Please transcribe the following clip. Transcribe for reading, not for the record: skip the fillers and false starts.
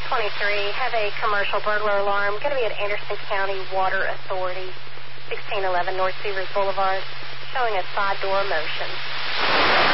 623, have a commercial burglar alarm. Going to be at Anderson County Water Authority, 1611 North Seavers Boulevard, showing a side door motion.